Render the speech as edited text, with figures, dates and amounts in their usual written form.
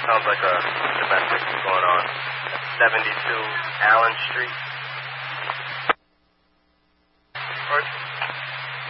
Sounds like a domestic going on. 72 Allen Street.